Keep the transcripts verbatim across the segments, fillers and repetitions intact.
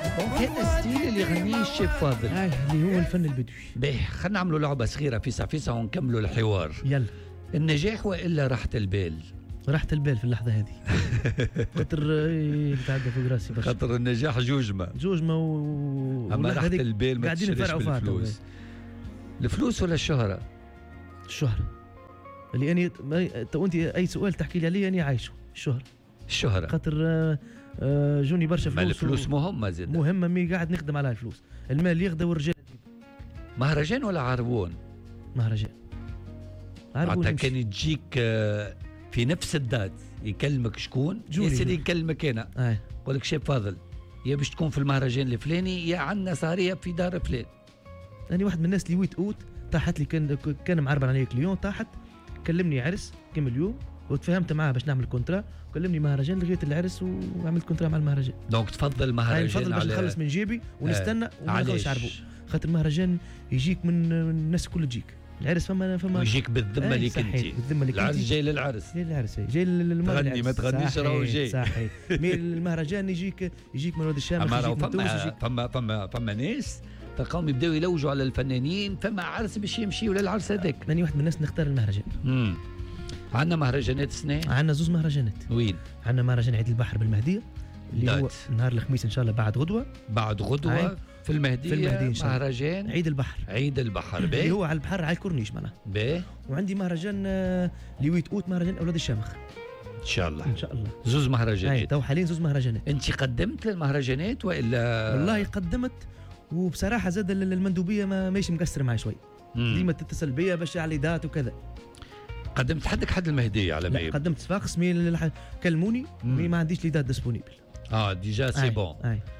هذا ستيل اللي يغنيه الشيف فاضل، هاي اللي هو الفن البدوي. باهي خلينا نعملوا لعبة صغيرة فيسا فيسا ونكملوا الحوار. يلا. النجاح وإلا راحة البال؟ راحة البال في اللحظة هذه. خاطر يتعدى فوق راسي برشا. خاطر النجاح جوجمة جوجمة و أما راحة البال ما تشريش بالفلوس. الفلوس ولا الشهرة؟ الشهرة. اللي أني تو أنت أي سؤال تحكي لي عليه أني عايشه الشهرة. الشهرة. خاطر جوني برشا فلوس. الفلوس و... مهمة زين. مهمة مي قاعد نخدم على الفلوس. المال يغدى والرجال. مهرجان ولا عربون؟ مهرجان. عربون. حتى كان تجيك في نفس الدات يكلمك شكون؟ يا سيدي يكلمك أنا. يقول لك شيف فاضل يا باش تكون في المهرجان الفلاني يا عندنا سهرية في دار فلان. أنا واحد من الناس اللي ويت أوت طاحت لي كان كان معربر علي كليون طاحت كلمني عرس كم اليوم وتفاهمت معاه باش نعمل كونترا كلمني مهرجان لغيت العرس وعملت كونترا مع المهرجان. دونك تفضل مهرجان تفضل باش نخلص من جيبي ونستنى آه. وما نخلصش عربون خاطر المهرجان يجيك من الناس الكل تجيك العرس فما فما ويجيك بالذمه اللي كنت بالذمه اللي العرس جاي للعرس جاي للعرس جاي للمهرجان تغني ما تغنيش راهو جاي صحيح. مي المهرجان يجيك يجيك من واد الشام يجيك من تونس يجيك فما فما فما ناس تلقاهم يبداو يلوجوا على الفنانين فما عرس باش يمشيوا للعرس هذاك. ماني واحد من الناس نختار المهرجان. امم عندنا مهرجانات سنة؟ عندنا زوز مهرجانات. وين؟ عندنا مهرجان عيد البحر بالمهدية اللي دات. هو نهار الخميس ان شاء الله بعد غدوة. بعد غدوة عين. في المهدية. في المهدية إن شاء الله. مهرجان عيد البحر. عيد البحر اللي هو على البحر على الكورنيش معناها. باهي. وعندي مهرجان اللي ويت اوت مهرجان اولاد الشامخ. ان شاء الله. ان شاء الله. زوز مهرجانات. تو حاليا زوز مهرجانات. انت قدمت للمهرجانات والا؟ والله قدمت وبصراحة زاد المندوبية ما ماشي مقصر معي شوي. ديما تتصل بيا باش على دات وكذا. قدمت حدك حد المهدية على ما قدمت صفاقس مي كلموني مي ما عنديش لي دات ديسبونيبل. اه ديجا سي بون.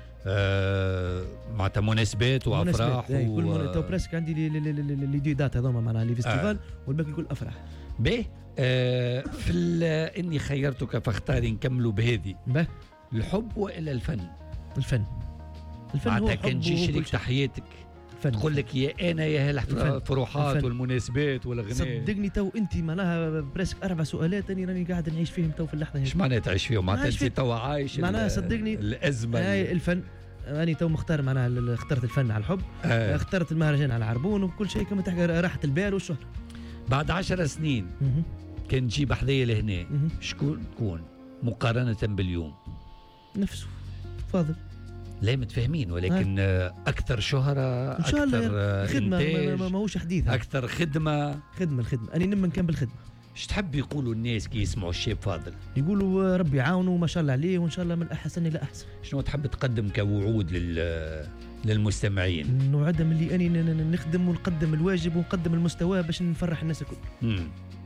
آه معناتها مناسبات وافراح و كل من تو بريسك عندي لي دي دات هذوما معناها لي فيستيفال آه. والباقي يقول افراح. باهي آه في اني خيرتك فاختاري نكملوا بهذه. باهي الحب والا الفن؟ الفن. الفن هو كان تجي شريك تحياتك تقول لك يا انا يا هالفروحات والمناسبات والاغنية. صدقني تو انت معناها بريسك اربع سؤالات اني راني قاعد نعيش فيهم تو في اللحظه هذه. ايش معناها تعيش فيهم؟ معناتها انت تو عايش معناها صدقني الازمه هاي الفن. راني تو مختار معناها اخترت الفن على الحب آه. اخترت المهرجان على العربون وكل شيء كما تحكي راحه البال والشهره. بعد عشر سنين م- كان تجيب حذايا لهنا شكون تكون مقارنه باليوم؟ نفسه تفضل. لا متفاهمين ولكن آه. اكثر شهره ان شاء الله اكثر خدمه ما ماهوش حديث اكثر خدمه خدمه الخدمه انا نم نكمل خدمه. ايش تحب يقولوا الناس كي يسمعوا الشيف فاضل؟ يقولوا ربي يعاونه وما شاء الله عليه وان شاء الله من احسن الى احسن. شنو تحب تقدم كوعود لل للمستمعين؟ نوعدهم اللي اني نخدم ونقدم الواجب ونقدم المستوى باش نفرح الناس الكل. امم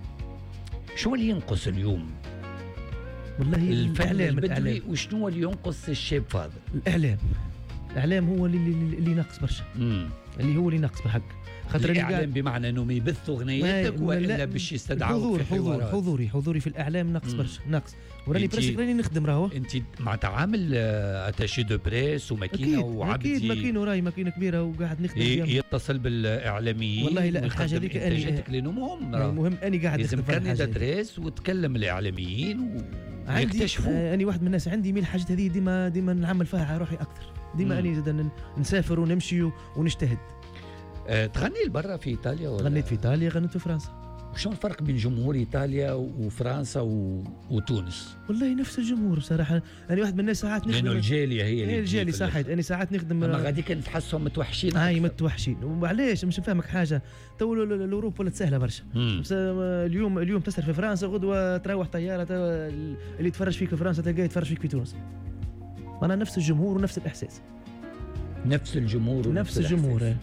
شو اللي ينقص اليوم؟ والله الاعلام البدوي وشنو اللي ينقص الشيف فاضل؟ الاعلام. الاعلام هو اللي اللي ناقص برشا. اللي هو اللي ناقص بالحق. خاطر الاعلام بمعنى انهم يبثوا اغنياتك ولا باش يستدعوا حضور حضور حضوري حضوري في الاعلام ناقص برشا ناقص. وراني برشا راني نخدم راهو. انت معناتها عامل اتاشي دو بريس وماكينه وعبدي. اكيد ماكينه راهي ماكينه كبيره وقاعد نخدم فيها. يتصل بالاعلاميين والله لا الحاجه هذيك انتاجاتك لانه مهم راه مهم اني قاعد نخدم لازم كانديداتريس وتكلم الاعلاميين ويكتشفوا. اني واحد من الناس عندي من الحاجات هذه ديما ديما نعمل فيها على روحي اكثر. ديما اني زاد نسافر ونمشي ونجتهد. أه تغني لبرا في ايطاليا ولا؟ غنيت في ايطاليا غنيت في فرنسا. وشو الفرق بين جمهور ايطاليا وفرنسا و... وتونس؟ والله نفس الجمهور بصراحه. انا واحد من الناس ساعات نخدم لانه الجاليه هي اللي الجاليه صحيح. انا ساعات نخدم اما غادي كان تحسهم متوحشين. هاي متوحشين وعلاش مش نفهمك حاجه. تو الاوروب ولات سهله برشا. اليوم اليوم تسهر في فرنسا غدوه تروح طياره اللي يتفرج فيك في فرنسا تلقاه يتفرج فيك في تونس. انا نفس الجمهور ونفس الاحساس. نفس الجمهور ونفس الجمهور.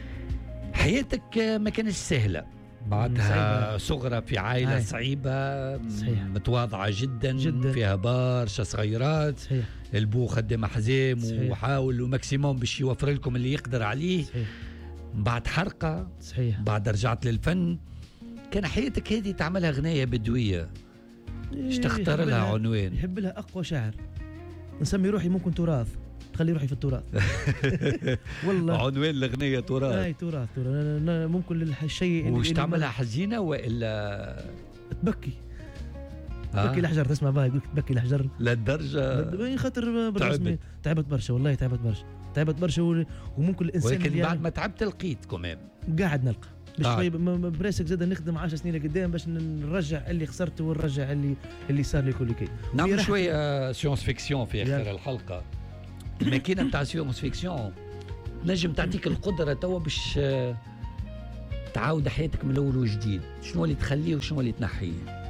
حياتك ما كانش سهله بعدها صغرى في عائله هاي. صعيبه صحيح. متواضعه جدا, جداً. فيها برشا صغيرات صحيح. البو خدم حزام وحاول وماكسيموم باش يوفر لكم اللي يقدر عليه صحيح. بعد حرقه صحيح. بعد رجعت للفن. كان حياتك هذه تعملها غنايه بدويه ايش تختار لها عنوان؟ يحب لها اقوى شعر نسمي روحي ممكن تراث تخلي روحي في التراث. والله عنوان الأغنية تراث. اي تراث تراث ممكن للشيء. وش تعملها حزينة وإلا تبكي؟ بكي الحجر، تسمع بها يقول بكي الحجر للدرجه خاطر تعبت تعبت برشا والله، تعبت برشا تعبت برشا وممكن الانسان ولكن بعد يعني ما تعبت لقيت كمان قاعد نلقى بشوي براسك زاد نخدم عشر سنين لقدام باش نرجع اللي خسرته ونرجع اللي اللي صار لي كل كي. نعمل شويه سيونس فيكسيون في اخر الحلقه. الماكينه نتاع سيونس فيكسيون نجم تعطيك القدره توا باش تعاود حياتك من الاول وجديد. شنو اللي تخليه وشنو اللي تنحيه؟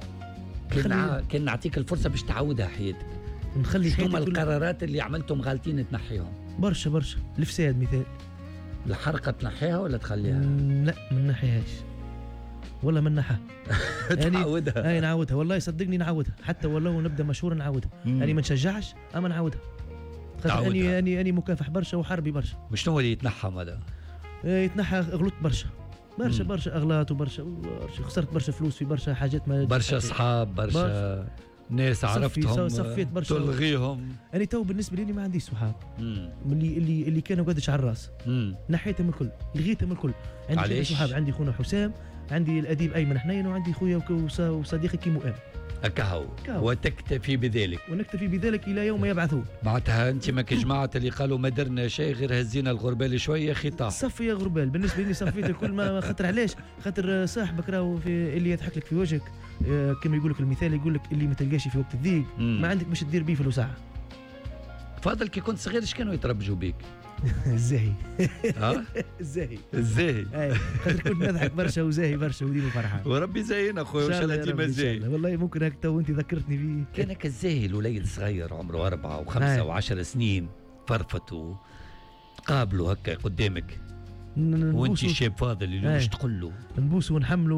كان كان نعطيك الفرصه باش تعاودها حياتك، نخلي شنو هما القرارات اللي عملتهم غالطين تنحيهم؟ برشا برشا. الفساد مثال، الحرقه تنحيها ولا تخليها؟ لا ما نحيهاش ولا من نحها تعودها. اي نعودها والله صدقني نعودها، حتى ولو نبدا مشهور نعودها. اني ما نشجعش اما نعودها. اني اني اني مكافح برشا وحربي برشا. وشنو اللي يتنحى ماذا؟ يتنحى غلط برشا برشا برشا اغلاط وبرشا برشا خسرت برشا فلوس في برشا حاجات، ما برشا اصحاب برشا, برشا ناس عرفتهم صفيت برشا تلغيهم. انا تو بالنسبه لي ما عنديش صحاب اللي اللي اللي كانوا قدش على الراس، نحيتهم الكل لغيتهم الكل. عندي صحاب، عندي خونا حسام، عندي الاديب ايمن حنين، وعندي خويا وصديقي كيمو ام. أكهو وتكتفي بذلك ونكتفي بذلك إلى يوم يبعثون. معناتها أنت ما كجماعة اللي قالوا ما درنا شيء غير هزينا الغربال شوية خطا. صفي يا غربال، بالنسبة لي صفيت الكل. ما خاطر علاش؟ خاطر صاحبك راهو في اللي يضحك لك في وجهك، كما يقول لك المثال، يقول لك اللي ما تلقاش في وقت الضيق ما عندك باش تدير بيه فلوس ساعة. فاضل كي كنت صغير اش كانوا يتربجوا بيك؟ الزاهي. ها؟ الزاهي. الزاهي. اي خاطر كنت نضحك برشا وزاهي برشا وديما فرحان. وربي زينا خويا وان شاء الله ديما زاهي. والله ممكن هيك تو انت ذكرتني بيه. كانك الزاهي الوليد صغير عمره أربعة وخمسة وعشر سنين، فرفت قابله هكا قدامك وانت الشاب فاضل اللي واش تقول له؟ نبوسه ونحمله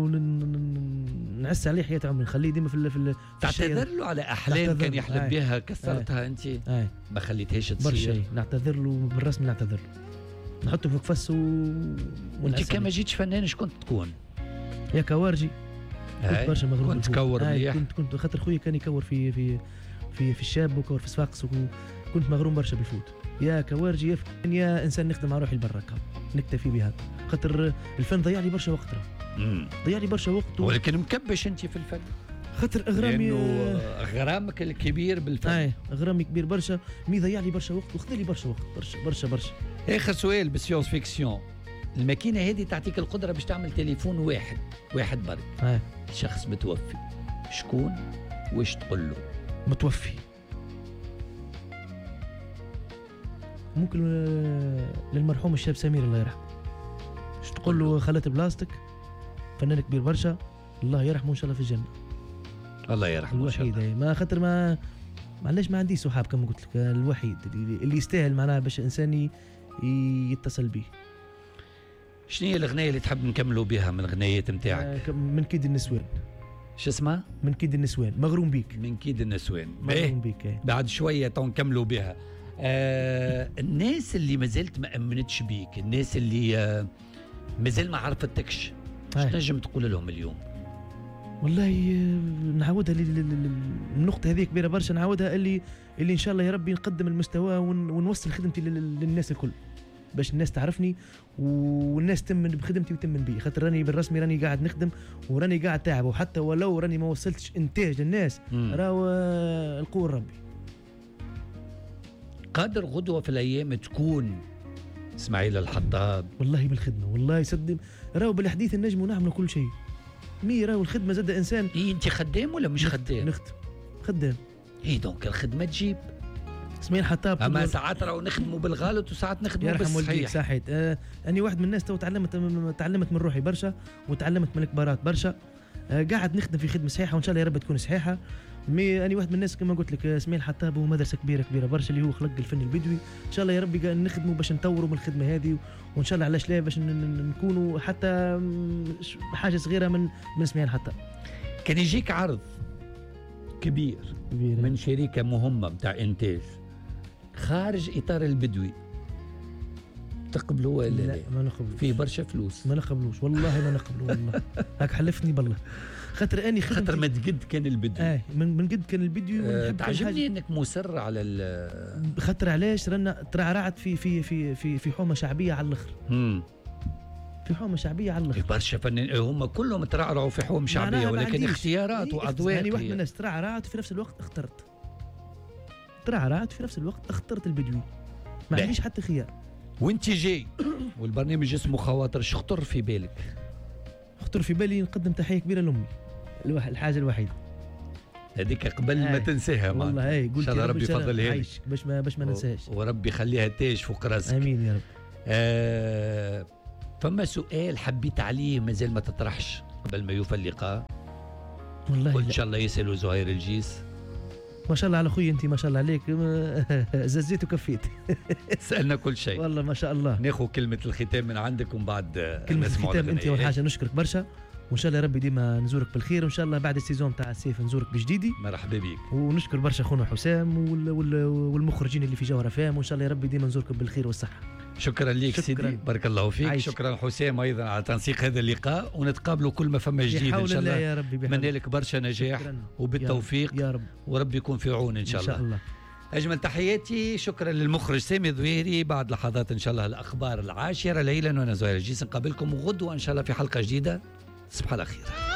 ونعس عليه حياة عمري، نخليه ديما في في تعتذر له على احلام كان يحلم بها كسرتها انت؟ آي. ما خليتهاش تصير برشا. نعتذر له بالرسم، نعتذر له نحطه في كفس و انت كما جيتش فنان ايش كنت تكون؟ يا كوارجي. كنت برشا مغروم، كنت تكور مليح. كنت كنت خاطر خويا كان يكور في في في في الشاب وكور في صفاقس، وكنت مغروم برشا بالفوت. يا كوارجي يا فن، يا انسان نخدم على روحي البرا نكتفي بها، خاطر الفن ضيع لي برشا وقت، ضيع لي برشا وقت و... ولكن مكبش انت في الفن، خاطر اغرامي غرامك الكبير بالفن. اي غرامي كبير برشا، مي ضيع لي برشا وقت وخذ لي برشا وقت برشا برشا برشا. اخر سؤال بالسيونس فيكسيون، الماكينه هذه تعطيك القدره باش تعمل تليفون واحد واحد برك. اي شخص متوفي، شكون واش تقول له؟ متوفي ممكن للمرحوم الشاب سمير الله يرحمه، ايش تقول له؟ خلت بلاستيك، فنان كبير برشا، الله يرحمه ان شاء الله في الجنه. الله يرحمه الوحيد ما خاطر ما معليش ما عنديش صحاب كما قلت لك، الوحيد اللي يستاهل معناها باش انسان يتصل به. شنو هي الاغنيه اللي تحب نكملوا بها من الغنيات نتاعك؟ من كيد النسوان. شو اسمها؟ من كيد النسوان. مغروم بيك. من كيد النسوان. مغروم بيك. ايه. بعد شويه تو نكملوا بها. آه الناس اللي ما زالت ما امنتش بيك، الناس اللي آه ما زال ما عرفتكش، ايش تنجم تقول لهم اليوم؟ والله نعاودها النقطه هذه كبيره برشا، نعاودها اللي اللي ان شاء الله يا ربي نقدم المستوى ونوصل خدمتي للناس الكل، باش الناس تعرفني والناس تمن بخدمتي وتمن بي، خاطر راني بالرسمي راني قاعد نخدم وراني قاعد تعب، وحتى ولو راني ما وصلتش انتاج للناس راهو القوه ربي. قادر غدوه في الايام تكون اسماعيل الحطاب؟ والله بالخدمه، والله صدق راهو بالحديث النجم ونعملوا كل شيء. مي راهو الخدمه زاد انسان. إيه انت خدام ولا مش خدام؟ نخدم خدام. ايه دونك الخدمه تجيب. اسماعيل الحطاب اما ساعات راهو نخدموا بالغلط وساعات نخدموا بالصحيح. صحيح. آه اني واحد من الناس تو تعلمت تعلمت من روحي برشا وتعلمت من الكبارات برشا. آه قاعد نخدم في خدمه صحيحه وان شاء الله يا رب تكون صحيحه. مي اني واحد من الناس كما قلت لك اسماعيل الحطاب هو مدرسه كبيره كبيره برشا اللي هو خلق الفن البدوي، ان شاء الله يا ربي نخدموا باش نطوروا من الخدمه هذه، وان شاء الله علاش لا باش نكونوا حتى حاجه صغيره من من اسماعيل الحطاب. كان يجيك عرض كبير, كبير من شركه مهمه نتاع انتاج خارج اطار البدوي، تقبلوا ولا لا؟ لا ما نقبلوش، فيه برشا فلوس ما نقبلوش والله ما نقبلوا والله. هاك حلفتني بالله، خاطر اني خاطر ما تقد كان البدوي. اه من من قد كان البدوي. أه تعجبني انك مصر على ال خاطر علاش رانا ترعرعت في في في في في حومه شعبيه على الاخر. في حومه شعبيه على الاخر. برشا فنانين هم كلهم ترعرعوا في حوم شعبيه، ولكن اختيارات إيه واذواق. يعني واحد من الناس ترعرعت وفي نفس الوقت اخترت ترعرعت في نفس الوقت اخترت البدوي، ما عنديش حتى خيار. وانت جاي والبرنامج اسمه خواطر، شو خطر في بالك؟ خطر في بالي نقدم تحيه كبيره لامي، الحاجه الوحيده هذيك قبل ما تنساها. والله هاي قلت يا ربي يفضلها لك باش ما باش ما ننساهاش، وربي يخليها تاج فوق راسك. امين يا رب. آه فما سؤال حبيت عليه مازال ما تطرحش قبل ما يوفى اللقاء، والله قلت ان شاء الله يسالوا زهير الجيس. ما شاء الله على خويا انت، ما شاء الله عليك، ززيت وكفيت. سالنا كل شيء والله ما شاء الله. ناخذ كلمه الختام من عندك ومن بعد كلمه الختام. انت اول حاجه نشكرك برشا، وان شاء الله ربي ديما نزورك بالخير، وان شاء الله بعد السيزون تاع الصيف نزورك بجديدي. مرحبا بك. ونشكر برشا خونا حسام وال وال والمخرجين اللي في جوهره فام، وان شاء الله ربي ديما نزوركم بالخير والصحه. شكرا لك سيدي، بارك الله فيك. عايش. شكرا حسام ايضا على تنسيق هذا اللقاء، ونتقابلوا كل ما فما جديد ان شاء الله. يا ربي نتمنى لك برشا نجاح وبالتوفيق يا رب، وربي يكون في عون ان شاء الله. ان شاء الله. اجمل تحياتي، شكرا للمخرج سامي ذويري. بعد لحظات ان شاء الله الاخبار العاشره ليلا، وانا زهير الجيس نقابلكم غدوه ان شاء الله في حلقه جديده. تصبح على خير.